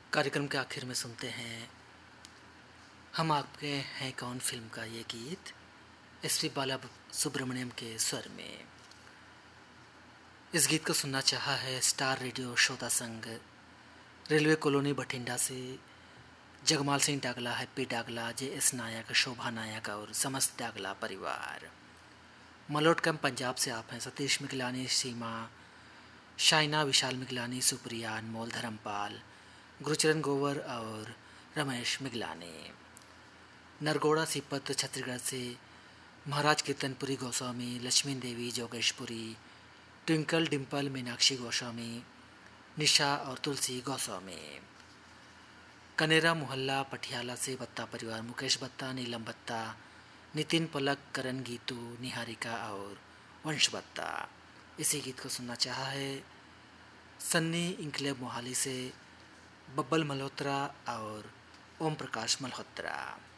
कार्यक्रम के आखिर में सुनते हैं हम आपके हैं कौन फिल्म का ये गीत एसपी बाला सुब्रमण्यम के स्वर में। इस गीत को सुनना चाहा है स्टार रेडियो श्रोता संघ, रेलवे कॉलोनी बठिंडा से जगमाल सिंह डागला, हैप्पी डागला, JS नायक, शोभा नायक और समस्त डागला परिवार। मलोट कैंप पंजाब से आप हैं सतीश मिगलानी, सीमा, शाइना, विशाल मिगलानी, सुप्रिया, अनमोल, धर्मपाल, गुरुचरण गोवर और रमेश मिगलानी। नरगोड़ा सीपत छत्तीसगढ़ से महाराज कीर्तनपुरी गोस्वामी, लक्ष्मी देवी जोगेशपुरी, ट्विंकल डिम्पल मीनाक्षी गोस्वामी, निशा और तुलसी गोस्वामी। कनेरा मोहल्ला पटियाला से बत्ता परिवार, मुकेश बत्ता, नीलम बत्ता, नितिन पलक, करण गीतू, निहारिका और वंश बत्ता। इसी गीत को सुनना चाहा है सन्नी इंकलेब मोहाली से बब्बल मल्होत्रा और ओम प्रकाश मल्होत्रा।